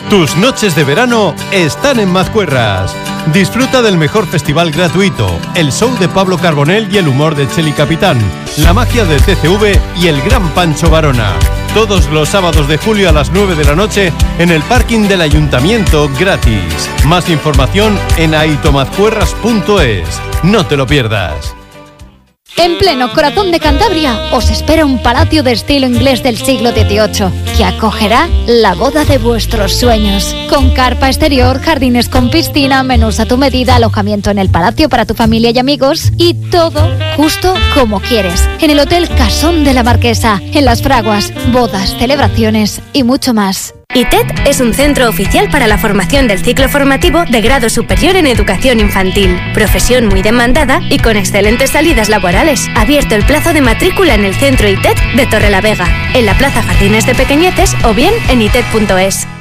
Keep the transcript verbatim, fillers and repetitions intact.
Tus noches de verano están en Mazcuerras. Disfruta del mejor festival gratuito, el show de Pablo Carbonell y el humor de Cheli Capitán, la magia de T C V y el gran Pancho Varona. Todos los sábados de julio a las nueve de la noche en el parking del Ayuntamiento gratis. Más información en aitomazcuerras punto es. No te lo pierdas. En pleno corazón de Cantabria os espera un palacio de estilo inglés del siglo dieciocho que acogerá la boda de vuestros sueños. Con carpa exterior, jardines con piscina, menús a tu medida, alojamiento en el palacio para tu familia y amigos y todo justo como quieres. En el Hotel Casón de la Marquesa, en Las Fraguas, bodas, celebraciones y mucho más. I T E D es un centro oficial para la formación del ciclo formativo de grado superior en educación infantil. Profesión muy demandada y con excelentes salidas laborales. Abierto el plazo de matrícula en el centro I T E D de Torrelavega, en la Plaza Jardines de Pequeñetes o bien en i t e d punto es.